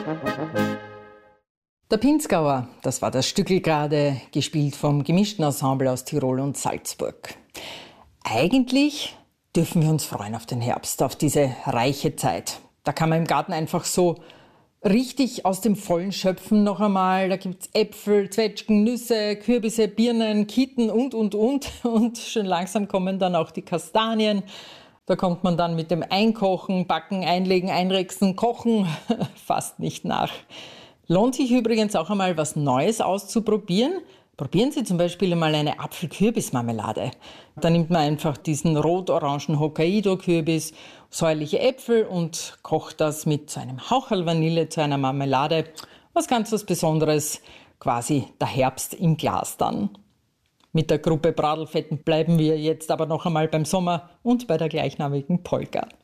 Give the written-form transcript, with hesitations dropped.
Der Pinzgauer, das war das Stückl gerade, gespielt vom gemischten Ensemble aus Tirol und Salzburg. Eigentlich dürfen wir uns freuen auf den Herbst, auf diese reiche Zeit. Da kann man im Garten einfach so richtig aus dem Vollen schöpfen noch einmal. Da gibt's Äpfel, Zwetschgen, Nüsse, Kürbisse, Birnen, Kitten und. Und schon langsam kommen dann auch die Kastanien. Da kommt man dann mit dem Einkochen, Backen, Einlegen, Einrechsen, Kochen fast nicht nach. Lohnt sich übrigens auch einmal was Neues auszuprobieren. Probieren Sie zum Beispiel einmal eine Apfel-Kürbis-Marmelade. Da nimmt man einfach diesen rot-orangen Hokkaido-Kürbis, säuerliche Äpfel und kocht das mit so einem Haucherl Vanille zu einer Marmelade. Was Besonderes, quasi der Herbst im Glas dann. Mit der Gruppe Bradlfetten bleiben wir jetzt aber noch einmal beim Sommer und bei der gleichnamigen Polka.